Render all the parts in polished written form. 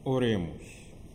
Oremos.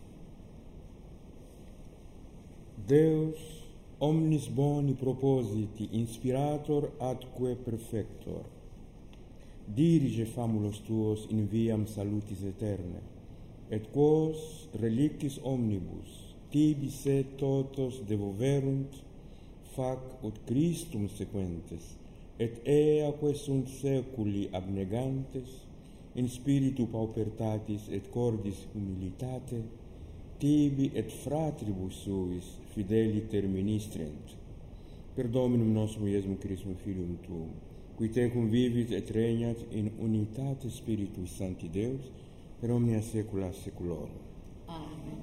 Deus, omnis boni propositi, inspirator atque perfector, dirige famulos tuos in viam salutis aeterne, et quos reliquis omnibus tibi se totos devoverunt, fac ut Christum sequentes, et eaque sunt seculi abnegantes, in spiritu paupertatis et cordis humilitate, tibi et fratribus suis fideliter ministrent. Per Dominum nostrum Iesum Christum Filium Tuum, qui tecum vivit et regnat in unitate Spiritui Sancti Deus, per omnia saecula saeculorum. Amen.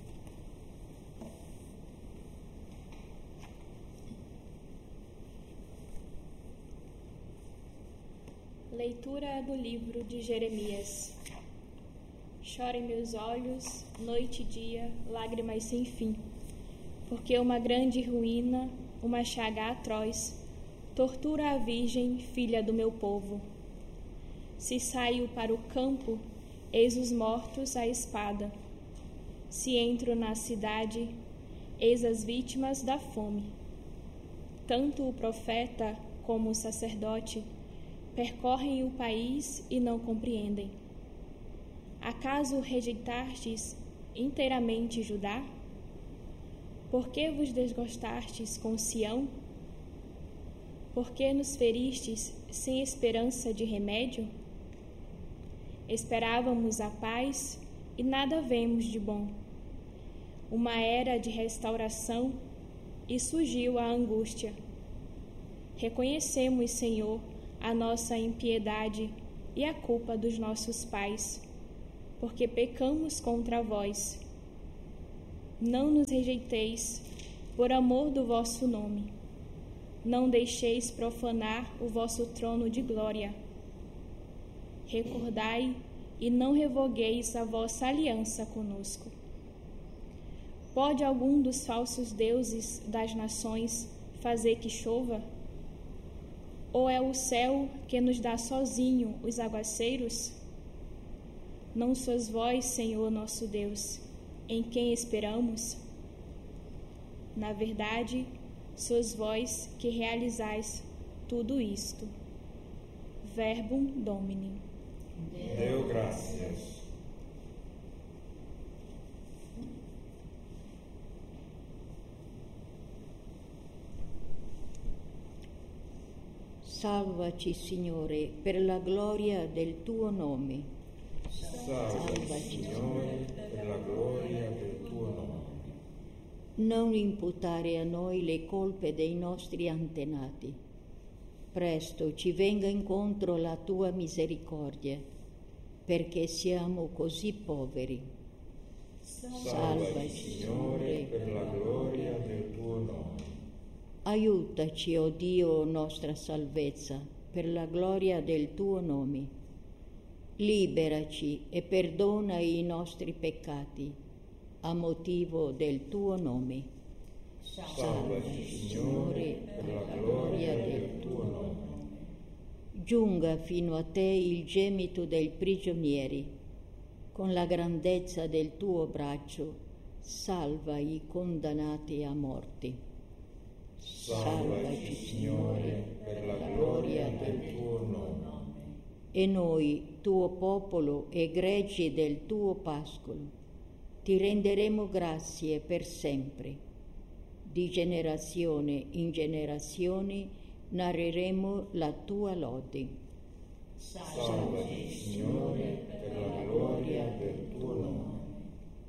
Leitura do livro de Jeremias. Chorem meus olhos, noite e dia, lágrimas sem fim, porque uma grande ruína, uma chaga atroz, tortura a virgem, filha do meu povo. Se saio para o campo, eis os mortos à espada. Se entro na cidade, eis as vítimas da fome. Tanto o profeta como o sacerdote percorrem o país e não compreendem. Acaso rejeitastes inteiramente Judá? Por que vos desgostastes com Sião? Por que nos feristes sem esperança de remédio? Esperávamos a paz e nada vemos de bom. Uma era de restauração e surgiu a angústia. Reconhecemos, Senhor, a nossa impiedade e a culpa dos nossos pais, porque pecamos contra vós. Não nos rejeiteis por amor do vosso nome. Não deixeis profanar o vosso trono de glória. Recordai e não revogueis a vossa aliança conosco. Pode algum dos falsos deuses das nações fazer que chova? Ou é o céu que nos dá sozinho os aguaceiros? Não sois vós, Senhor nosso Deus, em quem esperamos? Na verdade, sois vós que realizais tudo isto. Verbum Domini. Deo gratias. Salvaci, Signore, per la gloria del tuo nome. Salvaci, Signore, per la gloria del tuo nome. Non imputare a noi le colpe dei nostri antenati. Presto ci venga incontro la tua misericordia, perché siamo così poveri. Salvaci, Signore, per la gloria del tuo nome. Aiutaci, o Dio, nostra salvezza, per la gloria del tuo nome. Liberaci e perdona i nostri peccati, a motivo del tuo nome. Salvaci, Signore, per la gloria del tuo nome. Giunga fino a te il gemito dei prigionieri. Con la grandezza del tuo braccio, salva i condannati a morte. Salvaci, Signore, per la gloria del tuo nome. E noi, tuo popolo e greggi del tuo pascolo, ti renderemo grazie per sempre. Di generazione in generazione narreremo la tua lode. Salvaci, Signore,